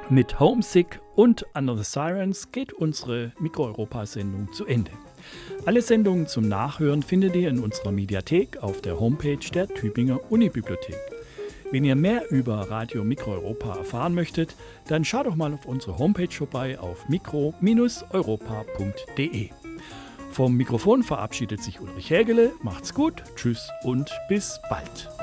Mit Homesick und Under the Sirens geht unsere Mikro-Europa-Sendung zu Ende. Alle Sendungen zum Nachhören findet ihr in unserer Mediathek auf der Homepage der Tübinger Unibibliothek. Wenn ihr mehr über Radio Mikro-Europa erfahren möchtet, dann schaut doch mal auf unsere Homepage vorbei auf mikro-europa.de. Vom Mikrofon verabschiedet sich Ulrich Hägele. Macht's gut, tschüss und bis bald.